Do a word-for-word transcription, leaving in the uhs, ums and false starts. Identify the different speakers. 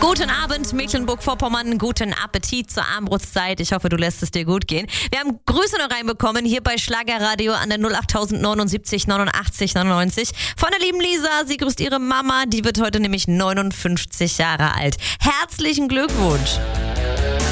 Speaker 1: Guten Abend, Mecklenburg-Vorpommern. Guten Appetit zur Armbrustzeit. Ich hoffe, du lässt es dir gut gehen. Wir haben Grüße noch reinbekommen hier bei Schlagerradio an der null acht neunundsiebzig neunundachtzig neunundneunzig von der lieben Lisa. Sie grüßt ihre Mama. Die wird heute nämlich neunundfünfzig Jahre alt. Herzlichen Glückwunsch.